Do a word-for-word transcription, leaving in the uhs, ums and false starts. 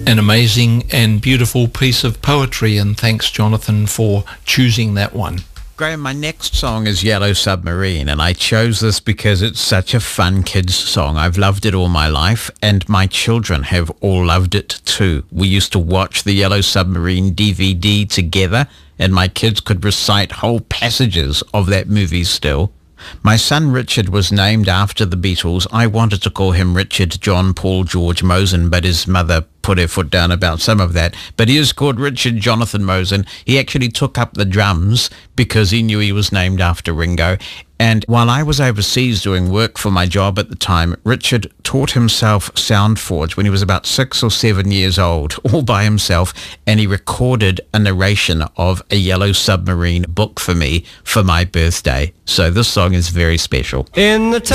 An amazing and beautiful piece of poetry, and thanks, Jonathan, for choosing that one. Graham, my next song is Yellow Submarine, and I chose this because it's such a fun kids song. I've loved it all my life, and my children have all loved it too. We used to watch the Yellow Submarine D V D together, and my kids could recite whole passages of that movie still. My son Richard was named after the Beatles. I wanted to call him Richard John Paul George Mosen, but his mother put her foot down about some of that. But he is called Richard Jonathan Mosen. He actually took up the drums because he knew he was named after Ringo. And while I was overseas doing work for my job at the time, Richard taught himself SoundForge when he was about six or seven years old, all by himself, and he recorded a narration of a Yellow Submarine book for me for my birthday. So this song is very special. In the